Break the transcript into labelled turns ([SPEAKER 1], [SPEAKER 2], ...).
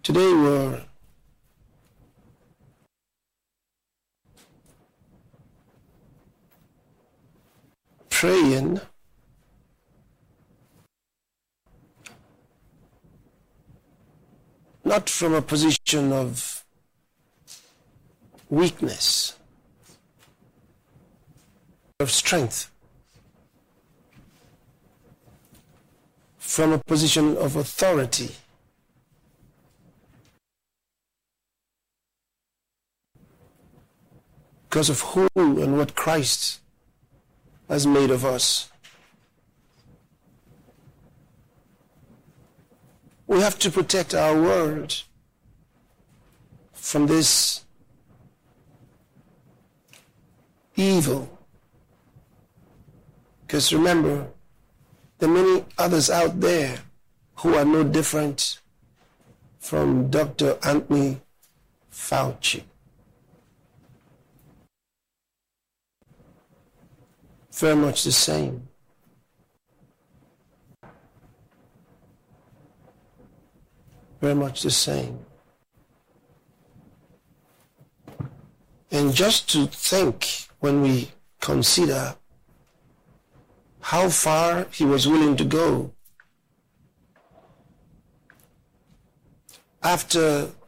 [SPEAKER 1] Today we're praying not from a position of weakness, of strength, from a position of authority. Because of who and what Christ has made of us. We have to protect our word from this evil. Because remember, there are many others out there who are no different from Dr. Anthony Fauci. Very much the same. Very much the same. And just to think, when we consider how far he was willing to go after